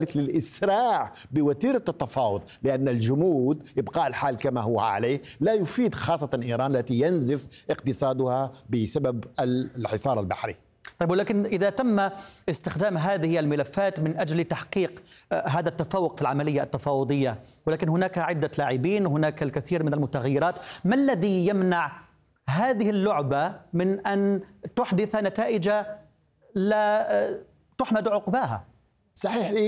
للإسراع بوتيرة التفاوض، لأن الجمود إبقاء الحال كما هو عليه لا يفيد، خاصة إيران التي ينزف اقتصادها بسبب الحصار البحري. طيب، ولكن إذا تم استخدام هذه الملفات من أجل تحقيق هذا التفوق في العملية التفاوضية، ولكن هناك عدة لاعبين، هناك الكثير من المتغيرات، ما الذي يمنع هذه اللعبة من أن تحدث نتائج لا تحمد عقباها؟ صحيح.